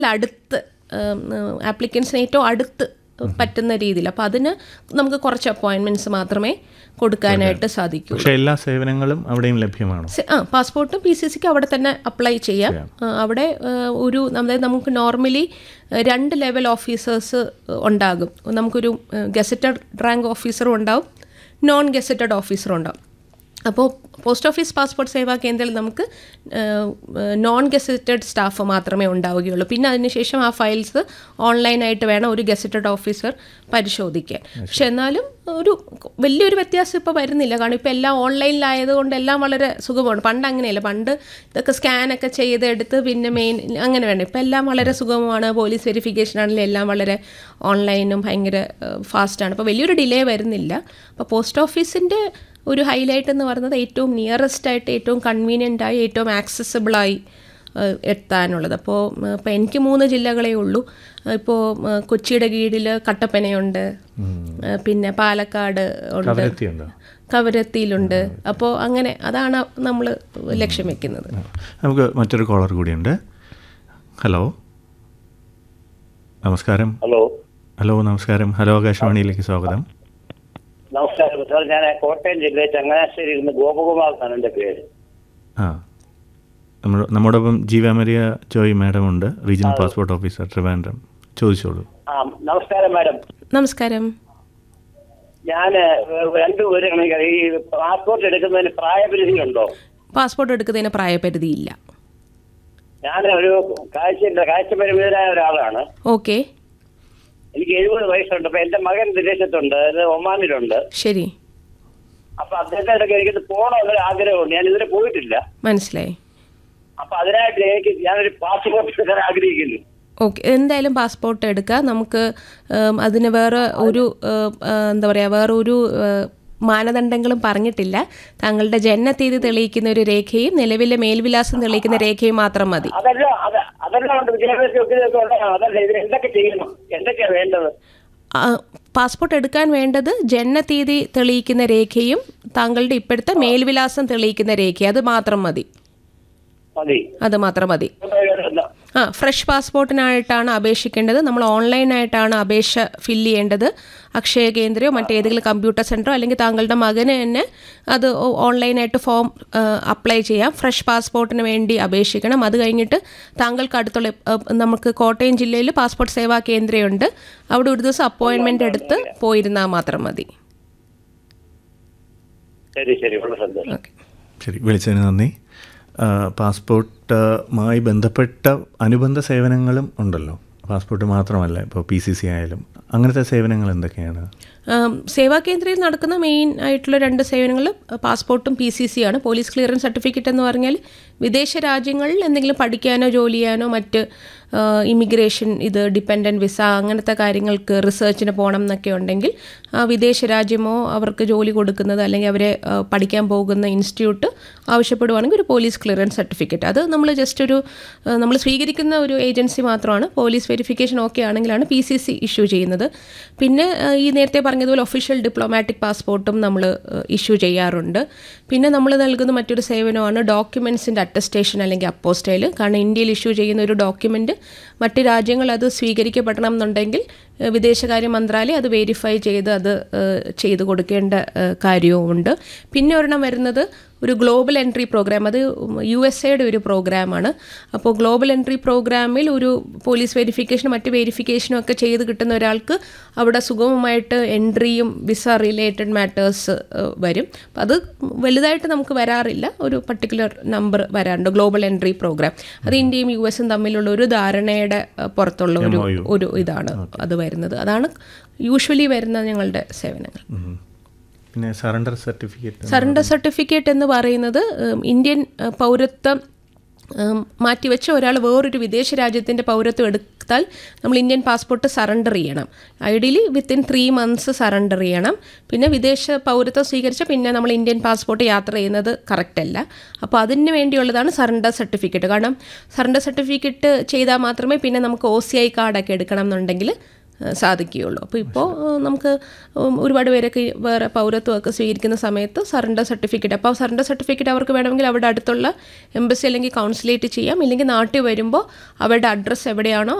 അടുത്ത് ആപ്ലിക്കൻസിന് ഏറ്റവും അടുത്ത് പറ്റുന്ന രീതിയിൽ. അപ്പോൾ അതിന് നമുക്ക് കുറച്ച് അപ്പോയിൻമെൻറ്റ്സ് മാത്രമേ കൊടുക്കാനായിട്ട് സാധിക്കൂ. പക്ഷേ എല്ലാ സേവനങ്ങളും അവിടെയും ലഭ്യമാണോ? പാസ്പോർട്ടും PCCക്ക് അവിടെ തന്നെ അപ്ലൈ ചെയ്യാം. അവിടെ അതായത് നമുക്ക് നോർമലി 2 ലെവൽ ഓഫീസേഴ്സ് ഉണ്ടാകും. നമുക്കൊരു ഗസറ്റഡ് റാങ്ക് ഓഫീസറും ഉണ്ടാവും, നോൺ ഗസറ്റഡ് ഓഫീസറും ഉണ്ടാവും. അപ്പോൾ പോസ്റ്റ് ഓഫീസ് പാസ്പോർട്ട് സേവാ കേന്ദ്രത്തിൽ നമുക്ക് നോൺ ഗസറ്റഡ് സ്റ്റാഫ് മാത്രമേ ഉണ്ടാവുകയുള്ളൂ. പിന്നെ അതിനുശേഷം ആ ഫയൽസ് ഓൺലൈനായിട്ട് വേണം ഒരു ഗസറ്റഡ് ഓഫീസർ പരിശോധിക്കാൻ. പക്ഷെ എന്നാലും വലിയൊരു വ്യത്യാസം ഇപ്പോൾ വരുന്നില്ല. കാരണം ഇപ്പോൾ എല്ലാം ഓൺലൈനിലായതുകൊണ്ട് എല്ലാം വളരെ സുഗമമാണ്. പണ്ട് അങ്ങനെയല്ല. പണ്ട് ഇതൊക്കെ സ്കാനൊക്കെ ചെയ്തെടുത്ത് പിന്നെ അങ്ങനെ വേണം. ഇപ്പോൾ എല്ലാം വളരെ സുഗമമാണ്. പോലീസ് വെരിഫിക്കേഷൻ ആണെങ്കിലും എല്ലാം വളരെ ഓൺലൈനും ഭയങ്കര ഫാസ്റ്റാണ്. അപ്പോൾ വലിയൊരു ഡിലേ വരുന്നില്ല. അപ്പോൾ പോസ്റ്റ് ഓഫീസിൻ്റെ ഒരു ഹൈലൈറ്റ് എന്ന് പറയുന്നത് ഏറ്റവും നിയറസ്റ്റായിട്ട്, ഏറ്റവും കൺവീനിയൻ്റായി, ഏറ്റവും ആക്സസിബിളായി എത്താനുള്ളത്. അപ്പോൾ എനിക്ക് 3 ജില്ലകളേ ഉള്ളൂ. ഇപ്പോൾ കൊച്ചിയുടെ കീഴിൽ കട്ടപ്പനയുണ്ട്, പിന്നെ പാലക്കാട് ഉണ്ട്, കവരത്തിയിലുണ്ട്. അപ്പോൾ അങ്ങനെ അതാണ് നമ്മൾ ലക്ഷ്യം വെക്കുന്നത്. നമുക്ക് മറ്റൊരു കോളർ കൂടിയുണ്ട്. ഹലോ, നമസ്കാരം. ഹലോ നമസ്കാരം. ഹലോ, ആകാശവാണിയിലേക്ക് സ്വാഗതം. നമസ്കാരം സാർ, ഞാൻ കോട്ടയം ജില്ലയിൽ ചങ്ങനാശ്ശേരിയിൽ നിന്ന് ഗോപകുമാർ എന്നാണ് എൻ്റെ പേര്. നമ്മോടൊപ്പം ജീവമരിയ ജോയ് മാഡം ഉണ്ട്, റീജിയണൽ പാസ്പോർട്ട് ഓഫീസർ ട്രിവാൻഡ്രം. ചോദിച്ചോളൂ. നമസ്കാരം മാഡം. നമസ്കാരം. ഞാൻ 2 പേരാണ്. ഈ പാസ്പോർട്ട് എടുക്കുന്നതിന് പ്രായപരിധി ഉണ്ടോ? പാസ്പോർട്ട് എടുക്കുന്നതിന് പ്രായപരിധി ഇല്ല. ഞാൻ ഒരു കാഴ്ചപരിമിതനായ ഒരാളാണ്. ഓക്കെ. എനിക്ക് 70 വയസ്സുണ്ട്. അപ്പൊ എന്റെ മകൻ വിദേശത്തുണ്ട്, ഒമാനിലുണ്ട്. ശരി. അപ്പൊ അദ്ദേഹത്തെ ഇടയ്ക്ക് എനിക്ക് പോകണമെന്നൊരു ആഗ്രഹമുണ്ട്. ഞാൻ ഇതുവരെ പോയിട്ടില്ല. മനസ്സിലായി. അപ്പൊ അതിനായിട്ട് ഞാനൊരു പാസ്പോർട്ട് എടുക്കാൻ ആഗ്രഹിക്കുന്നു. ഓക്കെ, എന്തായാലും പാസ്പോർട്ട് എടുക്കുക. നമുക്ക് അതിന് വേറെ ഒരു വേറൊരു മാനദണ്ഡങ്ങളും പറഞ്ഞിട്ടില്ല. താങ്കളുടെ ജനനത്തീയതി തെളിയിക്കുന്ന ഒരു രേഖയും നിലവിലെ മേൽവിലാസം തെളിയിക്കുന്ന രേഖയും മാത്രം മതി. പാസ്പോർട്ട് എടുക്കാൻ വേണ്ടത് ജനനത്തീയതി തെളിയിക്കുന്ന രേഖയും താങ്കളുടെ ഇപ്പോഴത്തെ മേൽവിലാസം തെളിയിക്കുന്ന രേഖയും, അത് മാത്രം മതി. അത് മാത്രം മതി. ഫ്രഷ് പാസ്പോർട്ടിനായിട്ടാണ് അപേക്ഷിക്കേണ്ടത്. നമ്മൾ ഓൺലൈനായിട്ടാണ് അപേക്ഷ ഫില്ല് ചെയ്യേണ്ടത്. അക്ഷയ കേന്ദ്രയോ മറ്റേതെങ്കിലും കമ്പ്യൂട്ടർ സെൻറ്ററോ അല്ലെങ്കിൽ താങ്കളുടെ മകന് തന്നെ അത് ഓൺലൈനായിട്ട് ഫോം അപ്ലൈ ചെയ്യാം. ഫ്രഷ് പാസ്പോർട്ടിന് വേണ്ടി അപേക്ഷിക്കണം. അത് കഴിഞ്ഞിട്ട് താങ്കൾക്ക് അടുത്തുള്ള നമുക്ക് കോട്ടയം ജില്ലയിൽ പാസ്പോർട്ട് സേവാ കേന്ദ്രമുണ്ട്. അവിടെ ഒരു ദിവസം അപ്പോയിൻമെൻ്റ് എടുത്ത് പോയിരുന്നാൽ മാത്രം മതി. ശരി, വിളിച്ചതിന് നന്ദി. പാസ്പോർട്ടുമായി ബന്ധപ്പെട്ട അനുബന്ധ സേവനങ്ങളും ഉണ്ടല്ലോ, പാസ്പോർട്ട് മാത്രമല്ല. ഇപ്പോൾ PCC ആയാലും അങ്ങനത്തെ സേവനങ്ങൾ എന്തൊക്കെയാണ്? സേവാ കേന്ദ്രയിൽ നടക്കുന്ന മെയിൻ ആയിട്ടുള്ള 2 സേവനങ്ങൾ പാസ്പോർട്ടും PCC ആണ്. പോലീസ് ക്ലിയറൻസ് സർട്ടിഫിക്കറ്റ് എന്ന് പറഞ്ഞാൽ വിദേശ രാജ്യങ്ങളിൽ എന്തെങ്കിലും പഠിക്കാനോ ജോലി ചെയ്യാനോ മറ്റ് ഇമിഗ്രേഷൻ, ഡിപ്പെൻഡൻറ്റ് വിസ അങ്ങനത്തെ കാര്യങ്ങൾക്ക് റിസർച്ചിന് പോകണം എന്നൊക്കെ ഉണ്ടെങ്കിൽ വിദേശ രാജ്യമോ അവർക്ക് ജോലി കൊടുക്കുന്നത് അല്ലെങ്കിൽ അവരെ പഠിക്കാൻ പോകുന്ന ഇൻസ്റ്റിറ്റ്യൂട്ട് ആവശ്യപ്പെടുവാണെങ്കിൽ ഒരു പോലീസ് ക്ലിയറൻസ് സർട്ടിഫിക്കറ്റ്, അത് നമ്മൾ സ്വീകരിക്കുന്ന ഒരു ഏജൻസി മാത്രമാണ്. Police verification okay ആണെങ്കിലാണ് PCC issue ചെയ്യുന്നത്. പിന്നെ ഈ നേരത്തെ പറഞ്ഞതുപോലെ ഒഫീഷ്യൽ ഡിപ്ലോമാറ്റിക് പാസ്പോർട്ടും നമ്മൾ ഇഷ്യൂ ചെയ്യാറുണ്ട്. പിന്നെ നമ്മൾ നൽകുന്ന മറ്റൊരു സേവനമാണ് ഡോക്യുമെൻറ്റ്സിൻ്റെ അറ്റസ്റ്റേഷൻ അല്ലെങ്കിൽ അപ്പോസ്റ്റൈൽ. കാരണം ഇന്ത്യയിൽ ഇഷ്യൂ ചെയ്യുന്ന ഒരു ഡോക്യുമെൻറ്റ് മറ്റ് രാജ്യങ്ങൾ അത് സ്വീകരിക്കപ്പെടണം എന്നുണ്ടെങ്കിൽ വിദേശകാര്യ മന്ത്രാലയം അത് വെരിഫൈ ചെയ്ത് അത് ചെയ്ത് കൊടുക്കേണ്ട കാര്യവുമുണ്ട്. പിന്നെ ഒരെണ്ണം വരുന്നത് ഒരു ഗ്ലോബൽ എൻട്രി പ്രോഗ്രാം. അത് USA-യുടെ ഒരു പ്രോഗ്രാമാണ്. അപ്പോൾ ഗ്ലോബൽ എൻട്രി പ്രോഗ്രാമിൽ ഒരു പോലീസ് വെരിഫിക്കേഷനും മറ്റ് വെരിഫിക്കേഷനും ഒക്കെ ചെയ്ത് കിട്ടുന്ന ഒരാൾക്ക് അവിടെ സുഗമമായിട്ട് എൻട്രിയും വിസ റിലേറ്റഡ് മാറ്റേഴ്സ് വരും. അപ്പം അത് വലുതായിട്ട് നമുക്ക് വരാറില്ല. ഒരു പർട്ടിക്കുലർ നമ്പർ വരാറുണ്ട് ഗ്ലോബൽ എൻട്രി പ്രോഗ്രാം. അത് ഇന്ത്യയും US-ഉം തമ്മിലുള്ള ഒരു ധാരണയുടെ പുറത്തുള്ള ഒരു ഇതാണ് അത് വരുന്നത്. അതാണ് യൂഷ്വലി വരുന്ന ഞങ്ങളുടെ സേവനങ്ങൾ. പിന്നെ സറണ്ടർ സർട്ടിഫിക്കറ്റ് എന്ന് പറയുന്നത് ഇന്ത്യൻ പൗരത്വം മാറ്റിവെച്ച് ഒരാൾ വേറൊരു വിദേശ രാജ്യത്തിൻ്റെ പൗരത്വം എടുത്താൽ നമ്മൾ ഇന്ത്യൻ പാസ്പോർട്ട് സറണ്ടർ ചെയ്യണം. ഐഡിയലി വിത്തിൻ 3 months സറണ്ടർ ചെയ്യണം. പിന്നെ വിദേശ പൗരത്വം സ്വീകരിച്ച പിന്നെ നമ്മൾ ഇന്ത്യൻ പാസ്പോർട്ട് യാത്ര ചെയ്യുന്നത് കറക്റ്റ് അല്ല. അപ്പോൾ അതിന് വേണ്ടിയുള്ളതാണ് സറണ്ടർ സർട്ടിഫിക്കറ്റ്. കാരണം സറണ്ടർ സർട്ടിഫിക്കറ്റ് ചെയ്താൽ മാത്രമേ പിന്നെ നമുക്ക് OCI കാർഡൊക്കെ എടുക്കണം എന്നുണ്ടെങ്കിൽ സാധിക്കുകയുള്ളൂ. അപ്പോൾ ഇപ്പോൾ നമുക്ക് ഒരുപാട് പേരൊക്കെ വേറെ പൗരത്വമൊക്കെ സ്വീകരിക്കുന്ന സമയത്ത് സറണ്ടർ സർട്ടിഫിക്കറ്റ്, അപ്പോൾ സറണ്ടർ സർട്ടിഫിക്കറ്റ് അവർക്ക് വേണമെങ്കിൽ അവിടെ അടുത്തുള്ള എംബസി അല്ലെങ്കിൽ കൗൺസിലേറ്റ് ചെയ്യാം, ഇല്ലെങ്കിൽ നാട്ടിൽ വരുമ്പോൾ അവരുടെ അഡ്രസ്സ് എവിടെയാണോ